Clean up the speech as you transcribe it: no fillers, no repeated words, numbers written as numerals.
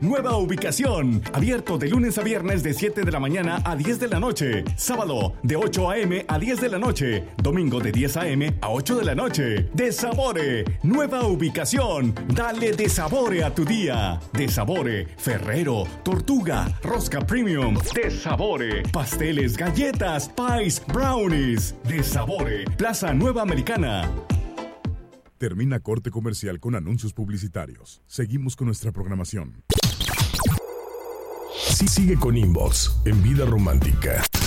nueva ubicación. Abierto de lunes a viernes de 7 de la mañana a 10 de la noche. Sábado de 8 a.m. a 10 de la noche. Domingo de 10 a.m. a 8 de la noche. De Sabore, nueva ubicación. Dale de sabore a tu día. De Sabore, Ferrero, Tortuga, Rosca Premium. De Sabore, pasteles, galletas, pies, brownies. De Sabore, Plaza Nueva Americana. Termina corte comercial con anuncios publicitarios. Seguimos con nuestra programación. Sí, sigue con Inbox en Vida Romántica.